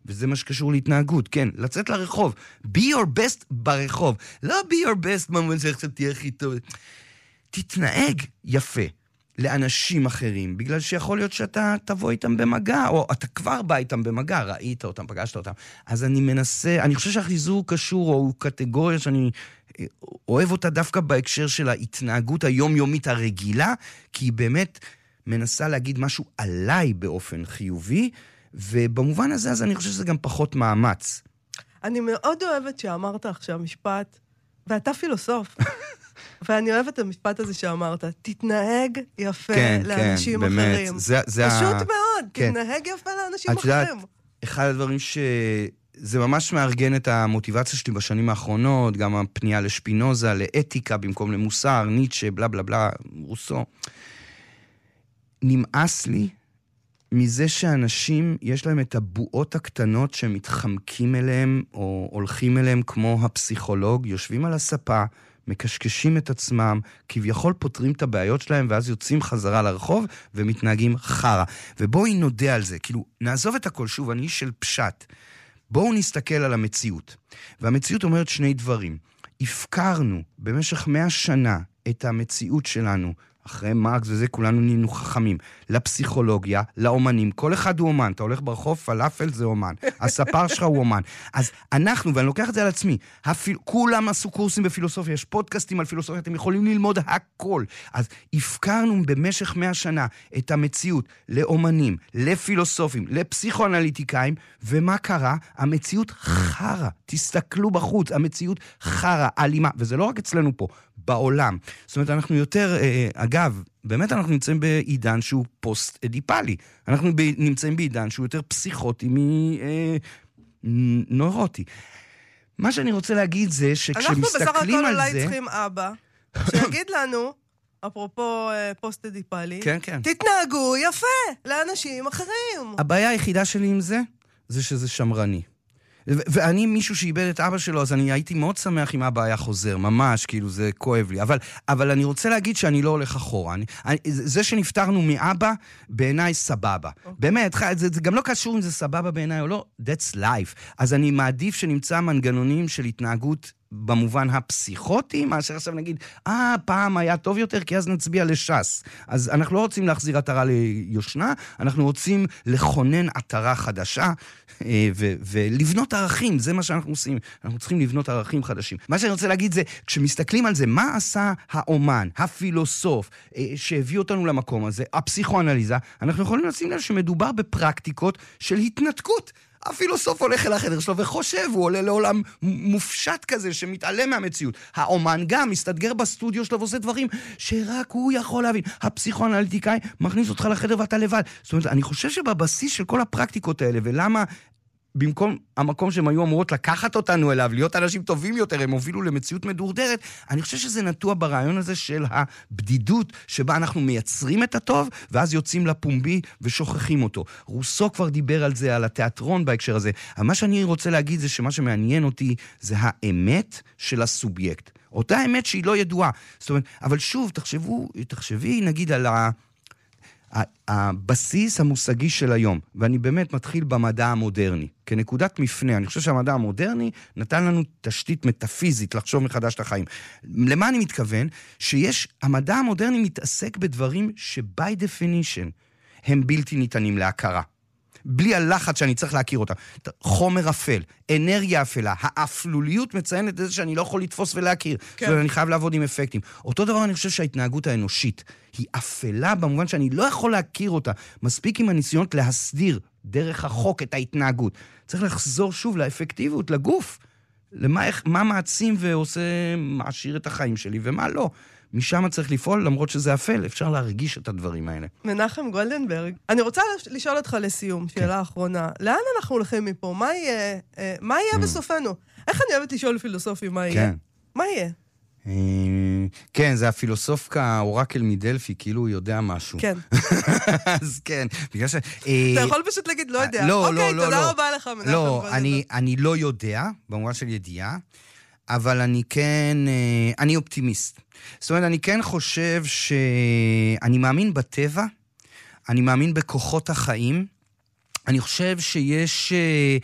וזה מה שקשור להתנהגות, כן, לצאת לרחוב. be your best ברחוב. לא be your best, ממש שעכשיו תהיה הכי טוב. תתנהג יפה לאנשים אחרים, בגלל שיכול להיות שאתה תבוא איתם במגע, או אתה כבר בא איתם במגע, ראית אותם, פגשת אותם. אז אני מנסה, אני חושב שהחיזור קשור, או קטגוריה שאני אוהב אותה דווקא בהקשר של ההתנהגות היומיומית הרגילה, כי היא באמת מנסה להגיד משהו עליי באופן חיובי, ובמובן הזה, אז אני חושב שזה גם פחות מאמץ. אני מאוד אוהבת שאמרת עכשיו משפט, ואתה פילוסוף, ואני אוהבת את המשפט הזה שאמרת, תתנהג יפה לאנשים אחרים. פשוט מאוד, תתנהג יפה לאנשים אחרים. אחד הדברים זה ממש מארגן את המוטיבציה שלי בשנים האחרונות, גם הפנייה לשפינוזה, לאתיקה במקום למוסר, ניטשה, בלה בלה בלה, רוסו. נמאס לי מזה שאנשים, יש להם את הבועות הקטנות שמתחמקים אליהם, או הולכים אליהם כמו הפסיכולוג, יושבים על הספה, מקשקשים את עצמם, כביכול פותרים את הבעיות שלהם, ואז יוצאים חזרה לרחוב, ומתנהגים חרה. ובואי נודה על זה, כאילו, נעזוב את הכל, שוב, אני איש של פשט. בואו נסתכל על המציאות. והמציאות אומרת שני דברים. הפקרנו במשך 100 שנה את המציאות שלנו, אחרי מרקס וזה כולנו נהיינו חכמים, לפסיכולוגיה, לאומנים, כל אחד הוא אומן, אתה הולך ברחוב, פלאפל זה אומן, הספר שלך הוא אומן. אז אנחנו, ואני לוקח את זה על עצמי, כולם עשו קורסים בפילוסופיה, יש פודקאסטים על פילוסופיה, אתם יכולים ללמוד הכל. אז הפקרנו במשך 100 שנה את המציאות לאומנים, לפילוסופים, לפסיכואנליטיקאים, ומה קרה? המציאות חרה, תסתכלו בחוץ, המציאות חרה, אלימה, וזה לא רק אצלנו פה, בעולם. זאת אומרת, אנחנו יותר, אגב, באמת אנחנו נמצאים בעידן שהוא פוסט-אדיפלי. אנחנו נמצאים בעידן שהוא יותר פסיכוטי מנוירוטי. מה שאני רוצה להגיד זה שכשמסתכלים על זה... אנחנו בסך הכל אולי צריכים אבא, שיגיד לנו, אפרופו פוסט-אדיפלי, כן, כן. תתנהגו יפה לאנשים אחרים. הבעיה היחידה שלי עם זה, זה שזה שמרני. ואני מישהו שאיבד את אבא שלו, אז אני הייתי מאוד שמח אם אבא היה חוזר, ממש, כאילו זה כואב לי. אבל אני רוצה להגיד שאני לא הולך אחורה. זה שנפטרנו מאבא, בעיניי סבבה. באמת, זה גם לא קשור אם זה סבבה בעיניי או לא, that's life. אז אני מעדיף שנמצא מנגנונים של התנהגות במובן הפסיכוטי, מאשר עכשיו נגיד, פעם היה טוב יותר, כי אז נצביע לשס. אז אנחנו לא רוצים להחזיר עטרה ליושנה, אנחנו רוצים לכונן עטרה חדשה, ולבנות ערכים, זה מה שאנחנו עושים. אנחנו צריכים לבנות ערכים חדשים. מה שאני רוצה להגיד זה, כשמסתכלים על זה, מה עשה האומן, הפילוסוף, שהביא אותנו למקום הזה, הפסיכואנליזה, אנחנו יכולים לשים לב שמדובר בפרקטיקות של התנתקות. הפילוסוף הולך אל החדר שלו וחושב, הוא עולה לעולם מופשט כזה שמתעלם מהמציאות. האומן גם מסתדגר בסטודיו שלו ועושה דברים שרק הוא יכול להבין. הפסיכואנליטיקאי מכניס אותך לחדר ואתה לבד. זאת אומרת, אני חושב שבבסיס של כל הפרקטיקות האלה, ולמה במקום המקום שהם היו אמורות לקחת אותנו אליו, להיות אנשים טובים יותר, הם הובילו למציאות מדורדרת, אני חושב שזה נטוע ברעיון הזה של הבדידות, שבה אנחנו מייצרים את הטוב, ואז יוצאים לפומבי ושוכחים אותו. רוסו כבר דיבר על זה, על התיאטרון בהקשר הזה. אבל מה שאני רוצה להגיד זה שמה שמעניין אותי, זה האמת של הסובייקט. אותה אמת שהיא לא ידועה. זאת אומרת, אבל שוב, תחשבי נגיד על הבסיס המושגי של היום, ואני באמת מתחיל במדע המודרני, כנקודת מפנה. אני חושב שהמדע המודרני נתן לנו תשתית מטאפיזית לחשוב מחדש את החיים. למה אני מתכוון? המדע המודרני מתעסק בדברים שבי דפינישן הם בלתי ניתנים להכרה. בלי הלחץ שאני צריך להכיר אותה. חומר אפל, אנרגיה אפלה, האפלוליות מציינת את זה שאני לא יכול לתפוס ולהכיר. כן. זאת אומרת, אני חייב לעבוד עם אפקטים. אותו דבר אני חושב שההתנהגות האנושית היא אפלה במובן שאני לא יכול להכיר אותה. מספיק עם הניסיונות להסדיר דרך החוק את ההתנהגות. צריך לחזור שוב לאפקטיביות, לגוף. מה מעצים ועושה, מעשיר את החיים שלי ומה לא. משם צריך לפעול, למרות שזה אפל, אפשר להרגיש את הדברים האלה. מנחם גולדנברג, אני רוצה לשאול אותך לסיום, שאלה האחרונה. לאן אנחנו הולכים מפה? מה יהיה בסופנו? איך אני אוהבת לשאול פילוסופי מה יהיה? מה יהיה? כן, זה הפילוסוף האורקל מדלפי, כאילו הוא יודע משהו. כן. אז כן, בגלל ש... אתה יכול פשוט להגיד, לא יודע. אוקיי, תודה רבה לך, מנחם גולדנברג. לא, אני לא יודע, במובן של ידיעה, אבל אני אופטימיסט. זאת אומרת, אני כן חושב שאני מאמין בטבע, אני מאמין בכוחות החיים, אני חושב שיש